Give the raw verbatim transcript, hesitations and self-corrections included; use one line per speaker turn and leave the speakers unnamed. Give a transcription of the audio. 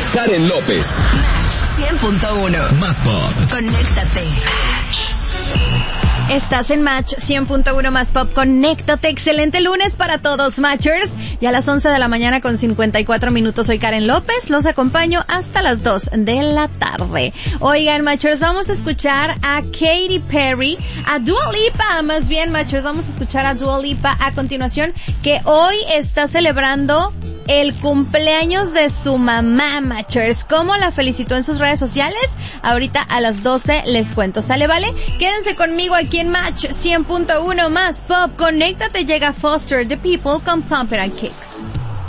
Karen López.
Match cien punto uno.
Más pop.
Conéctate.
Estás en Match cien punto uno más pop. Conéctate. Excelente lunes para todos, Matchers. Ya a las once de la mañana con cincuenta y cuatro minutos. Soy Karen López. Los acompaño hasta las dos de la tarde. Oigan, Matchers, vamos a escuchar a Katy Perry, a Dua Lipa. Más bien, Matchers, vamos a escuchar a Dua Lipa a continuación, que hoy está celebrando el cumpleaños de su mamá, Matchers. ¿Cómo la felicitó en sus redes sociales? Ahorita a las doce les cuento. ¿Sale, vale? Quédense conmigo aquí en Match cien punto uno más pop. Conéctate, llega Foster the People con Pump It and Kicks.